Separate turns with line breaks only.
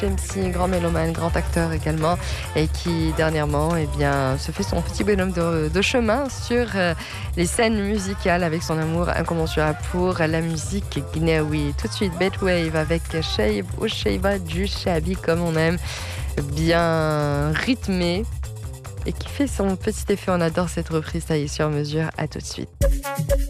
MC, grand mélomane, grand acteur également, et qui dernièrement se fait son petit bonhomme de chemin sur les scènes musicales avec son amour incommensurable pour la musique gnawi. Tout de suite, Bedwave avec Shaib ou Shaiba du Shabi comme on aime, bien rythmé et qui fait son petit effet. On adore cette reprise taillée sur mesure. À tout de suite.